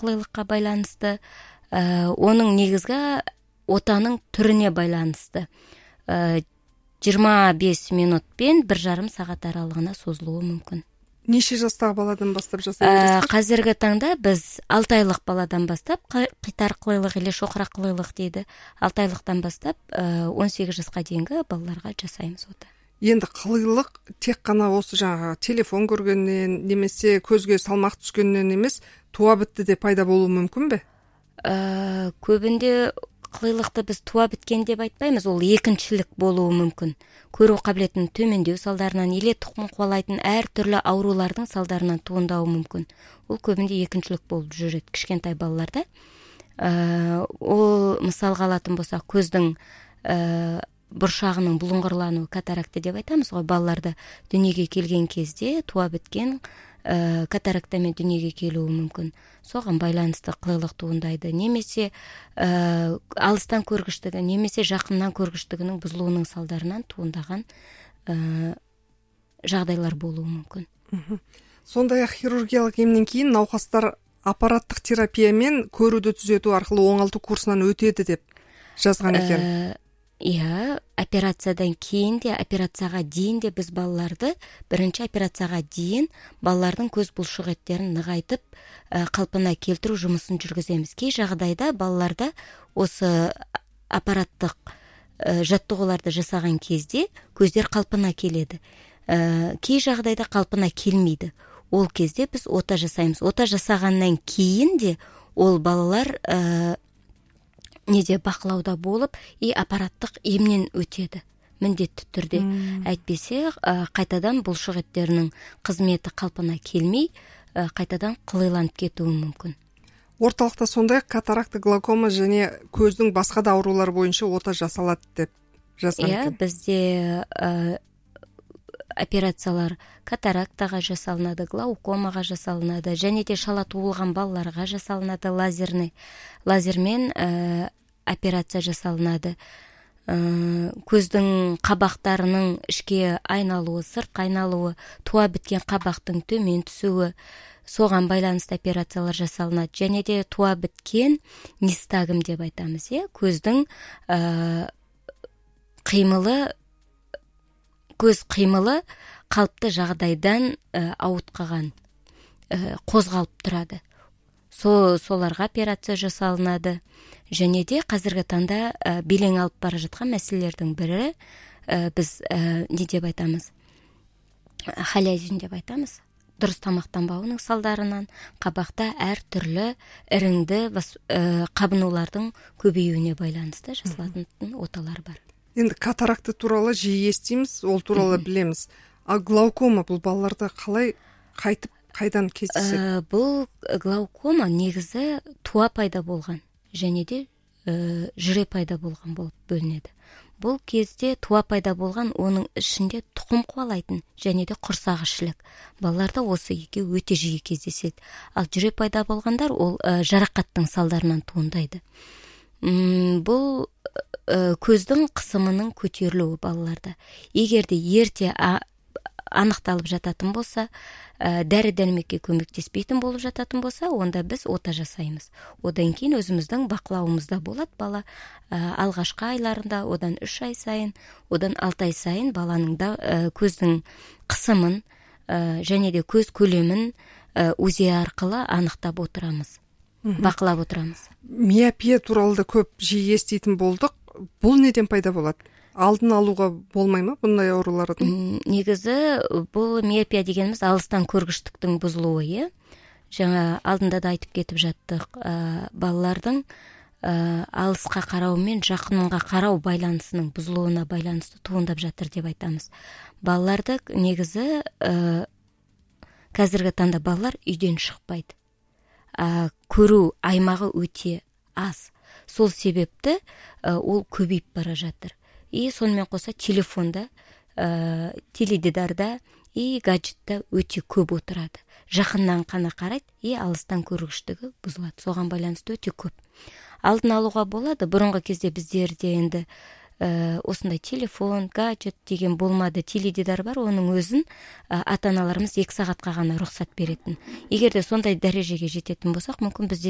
шорқақылылыққа байланысты, оның негізгі отаның түріне байланысты 25 минутпен 1,5 сағат аралығына созылуы мүмкін. Неше жастағы баладан бастап жасай бересіздер? Қазіргі таңда біз 6 айлық баладан бастап, қитарқылылық или шоқырақылылық дейді, 6 айлықтан бастап 18 жасқа дейінгі балаларға жасаймыз ота. Енді қылилық тек қана осы жаңағы телефон көргеннен немесе көзге салмақ түскеннен емес, туа бітті де пайда болуы мүмкін бе? Көбінде қылилықты біз туа біткен деп айтпаймыз, ол екіншілік болуы мүмкін. Көру қабілетінің төмендеу салдарынан, или тұқым қуалайтын әртүрлі аурулардың салдарынан туындауы мүмкін. Ол көбінде екіншілік болып жүреді кішкентай балаларда. Ол мысалға алатын болсақ, көздің бұршағының бұлыңғырлануы, катаракта деп айтамыз ғой, балаларда дүниеге келген кезде туа біткен катарактамен дүниеге келуі мүмкін. Соған байланысты қылилық туындайды. Немесе алыстан көргіштігі, немесе жақыннан көргіштігінің бұзылуының салдарынан туындаған жағдайлар болуы мүмкін. Сондай-ақ хирургиялық емнен кейін науқастар аппараттық терапиямен көруді түзету арқылы оңалту курсынан өтеді деп жазған екен. Иә, операциядан кейін де, операцияға дейін де біз балаларды, бірінші операцияға дейін балалардың көз бұлшық еттерін нығайтып, қалпына келтіру жұмысын жүргіземіз. Кей жағдайда балаларда осы аппараттық жаттығуларды жасаған кезде көздер қалпына келеді. Кей жағдайда қалпына келмейді. Ол кезде біз ота жасаймыз. Ота жасағаннан кейін де ол балалар неде бақылауда болып, аппараттық емнен өтеді міндетті түрде. Әйтпесе, қайтадан бұлшық еттерінің қызметі қалпына келмей, қайтадан қылиланып кетуі мүмкін. Орталықта сондай катаракта, глаукома және көздің басқа да аурулар бойынша ота жасалады деп жазған екен. Бізде операциялар катарактаға жасалынады, глаукомаға жасалынады, және де шала туылған балаларға жасалынады, лазермен операция жасалынады. Көздің қабақтарының ішке айналуы, сыртқа айналуы, туа біткен қабақтың төмен түсуі, соған байланысты операциялар жасалынады. Және де туа біткен нистагм деп айтамыз, көздің көз қимылы қалыпты жағдайдан ауытқыған, қозғалып тұрады. Соларға операция жасалынады. Және де қазіргі таңда белең алып бара жатқан мәселелердің бірі, біз не деп айтамыз? Холязин деп айтамыз. Дұрыс тамақтанбауының салдарынан қабақта әртүрлі іріңді қабынулардың көбеюіне байланысты жасалатын оталар бар. Енді катаракта туралы жиі естиміз, ол туралы білеміз. А глаукома бұл балаларда қалай қайдан кездеседі? Бұл глаукома негізі туа пайда болған, және де жүре пайда болған болып бөлінеді. Бұл кезде туа пайда болған, оның ішінде тұқым қуалайтын және де құрсағышілік. Балаларда осы екеуі өте жиі кездеседі. Ал жүре пайда болғандар ол жарақаттың салдарынан туындайды. Бұл көздің қысымының көтерілуі балаларда. Егер де ерте анықталып жататын болса, дәрі-дәрмекке көмектеспейтін болып жататын болса, онда біз ота жасаймыз. Одан кейін өзіміздің бақылауымызда болады бала. Алғашқы айларында, одан 3 ай сайын, одан 6 ай сайын баланың да көздің қысымын және де көз көлемін УЗИ арқылы анықтап отырамыз. Бақылап отырамыз. Миопия туралы да көп жиі еститін болдық. Бұл неден пайда болады? Алдын алуға болмай ма бұндай аурулардың? Негізі бұл миопия дегеніміз алыстан көргіштіктің бұзылуы, Жаңа алдында да айтып кетіп жаттық. Балалардың алысқа қарау мен жақынға қарау байланысының бұзылуына байланысты туындап жатыр деп айтамыз. Балаларды негізі қазіргі таңда балалар үйден шықпайды. Көру аймағы өте аз. Сол себепті ол көбейіп бара жатыр. Сонымен қоса телефонда, теледидарда, гаджетта өте көп отырады. Жақыннан қана қарайды, алыстан көргіштігі бұзылады. Соған байланысты өте көп. Алдын алуға болады. Бұрынғы кезде біздерде енді осындай телефон, гаджет деген болмады. Теледидар бар, оның өзін ата-аналарымыз 2 сағатқа ғана рұқсат беретін. Егер де сондай дәрежеге жететін болсақ, мүмкін бізде